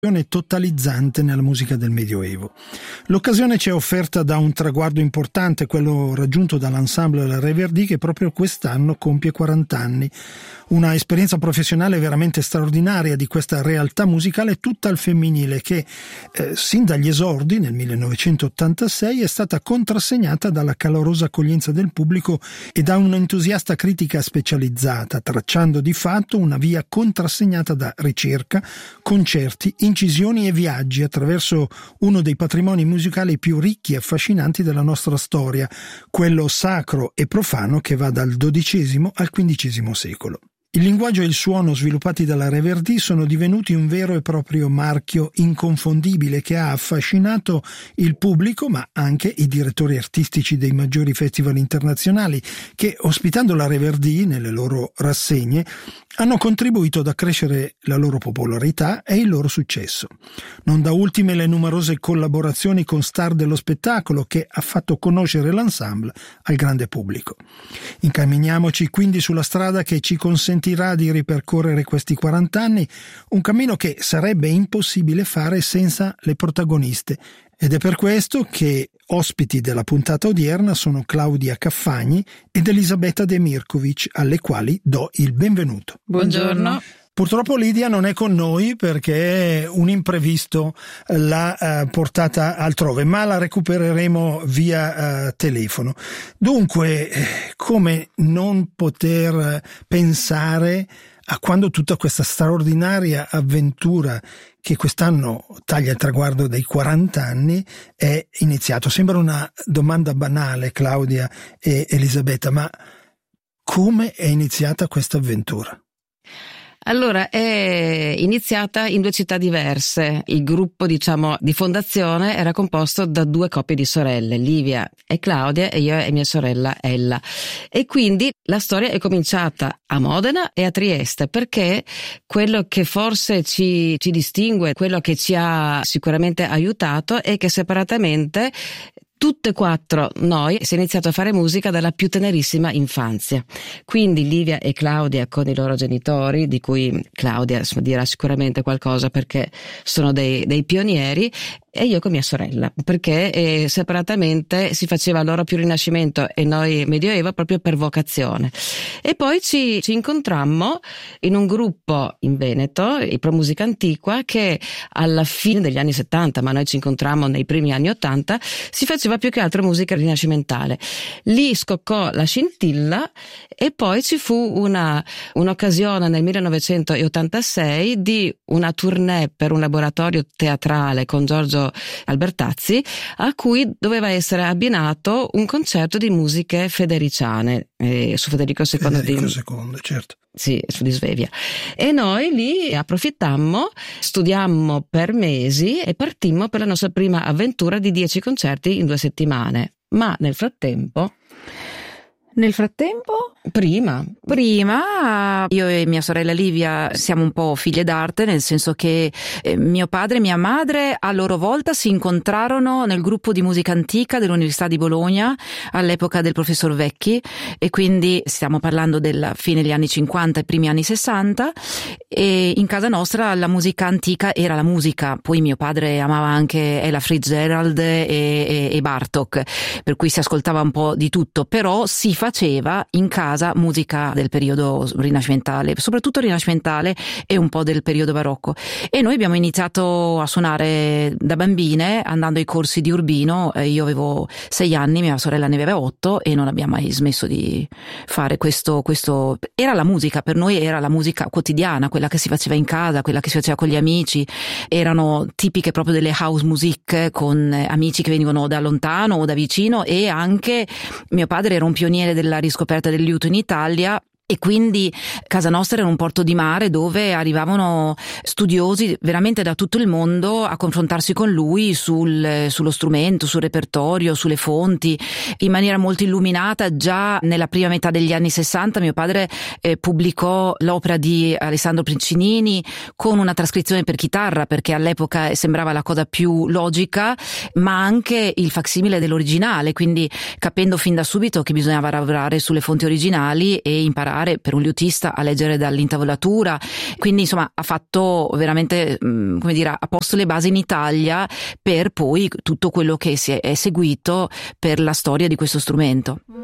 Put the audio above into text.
totalizzante nella musica del Medioevo. L'occasione ci è offerta da un traguardo importante, quello raggiunto dall'ensemble La Reverdy, che proprio quest'anno compie 40 anni. Una esperienza professionale veramente straordinaria di questa realtà musicale tutta al femminile che sin dagli esordi nel 1986 è stata contrassegnata dalla calorosa accoglienza del pubblico e da un'entusiasta critica specializzata, tracciando di fatto una via contrassegnata da ricerca, concerti, incisioni e viaggi attraverso uno dei patrimoni musicali più ricchi e affascinanti della nostra storia, quello sacro e profano che va dal XII al XV secolo. Il linguaggio e il suono sviluppati dalla Reverdy sono divenuti un vero e proprio marchio inconfondibile che ha affascinato il pubblico, ma anche i direttori artistici dei maggiori festival internazionali che, ospitando la Reverdy nelle loro rassegne, hanno contribuito ad accrescere la loro popolarità e il loro successo. Non da ultime le numerose collaborazioni con star dello spettacolo che ha fatto conoscere l'ensemble al grande pubblico. Incamminiamoci quindi sulla strada che ci consentirà di ripercorrere questi 40 anni, un cammino che sarebbe impossibile fare senza le protagoniste. Ed è per questo che ospiti della puntata odierna sono Claudia Caffagni ed Elisabetta Demirkovic, alle quali do il benvenuto. Buongiorno. Purtroppo Lidia non è con noi perché un imprevisto l'ha portata altrove, ma la recupereremo via telefono. Dunque, come non poter pensare a quando tutta questa straordinaria avventura che quest'anno taglia il traguardo dei 40 anni è iniziato. Sembra una domanda banale, Claudia e Elisabetta, ma come è iniziata questa avventura? Allora, è iniziata in 2 città diverse. Il gruppo, di fondazione era composto da 2 coppie di sorelle, Livia e Claudia, e io e mia sorella Ella. E quindi la storia è cominciata a Modena e a Trieste, perché quello che forse ci distingue, quello che ci ha sicuramente aiutato, è che separatamente tutte e 4 noi si è iniziato a fare musica dalla più tenerissima infanzia. Quindi Livia e Claudia con i loro genitori, di cui Claudia dirà sicuramente qualcosa perché sono dei pionieri, e io con mia sorella, perché separatamente si faceva loro più Rinascimento e noi Medioevo proprio per vocazione. E poi ci incontrammo in un gruppo in Veneto, i Pro Musica Antiqua, che alla fine degli anni 70, ma noi ci incontrammo nei primi anni 80, si faceva più che altro musica rinascimentale. Lì scoccò la scintilla e poi ci fu un'occasione nel 1986 di una tournée per un laboratorio teatrale con Giorgio Albertazzi, a cui doveva essere abbinato un concerto di musiche federiciane su Federico II, certo. Sì, su di Svevia. E noi lì approfittammo, studiammo per mesi e partimmo per la nostra prima avventura di 10 concerti in 2 settimane. Ma nel frattempo? Prima, io e mia sorella Livia siamo un po' figlie d'arte, nel senso che mio padre e mia madre a loro volta si incontrarono nel gruppo di musica antica dell'Università di Bologna all'epoca del professor Vecchi, e quindi stiamo parlando della fine degli anni 50 e primi anni 60, e in casa nostra la musica antica era la musica. Poi mio padre amava anche Ella Fitzgerald e Bartók, per cui si ascoltava un po' di tutto, però si faceva in casa musica del periodo rinascimentale, soprattutto rinascimentale, e un po' del periodo barocco. E noi abbiamo iniziato a suonare da bambine andando ai corsi di Urbino. Io avevo 6 anni, mia sorella ne aveva 8, e non abbiamo mai smesso di fare questo. Era la musica, per noi era la musica quotidiana, quella che si faceva in casa, quella che si faceva con gli amici. Erano tipiche proprio delle house music, con amici che venivano da lontano o da vicino, e anche mio padre era un pioniere della riscoperta del liuto in Italia, e quindi casa nostra era un porto di mare dove arrivavano studiosi veramente da tutto il mondo a confrontarsi con lui sullo strumento, sul repertorio, sulle fonti, in maniera molto illuminata. Già nella prima metà degli anni 60 mio padre pubblicò l'opera di Alessandro Piccinini con una trascrizione per chitarra, perché all'epoca sembrava la cosa più logica, ma anche il facsimile dell'originale, quindi capendo fin da subito che bisognava lavorare sulle fonti originali e imparare imparare per un liutista a leggere dall'intavolatura, quindi insomma ha fatto veramente, come dire, ha posto le basi in Italia per poi tutto quello che si è seguito per la storia di questo strumento.